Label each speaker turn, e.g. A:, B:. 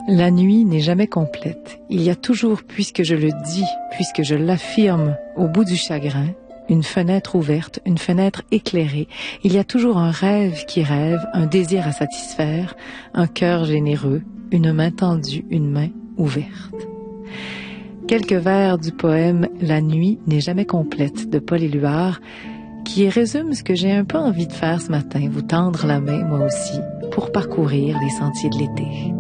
A: La nuit n'est jamais complète. Il y a toujours, puisque je le dis, puisque je l'affirme, au bout du chagrin, une fenêtre ouverte, une fenêtre éclairée. Il y a toujours un rêve qui rêve, un désir à satisfaire, un cœur généreux, une main tendue, une main ouverte. Quelques vers du poème « La nuit n'est jamais complète » de Paul Éluard, qui résume ce que j'ai un peu envie de faire ce matin, vous tendre la main, moi aussi, pour parcourir les sentiers de l'été.